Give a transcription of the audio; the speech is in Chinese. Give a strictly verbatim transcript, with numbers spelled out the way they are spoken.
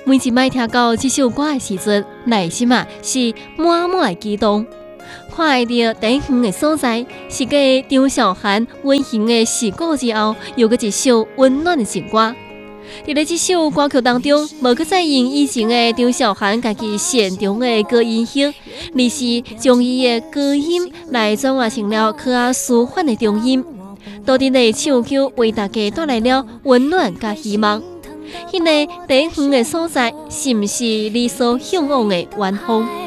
每一摆听到这首歌的时阵，内心啊是满满的激动。看到第一远的所在，是个张韶涵温馨的事故之后，又个一首温暖的情歌。伫咧这首歌曲当中，无搁再用以前的张韶涵家己擅长的高音型，而是将伊的高音来转换成了可爱舒缓的中音。到底的唱腔为大家带来了温暖甲希望。迄个第一远的所在，是毋是你所向往的远方？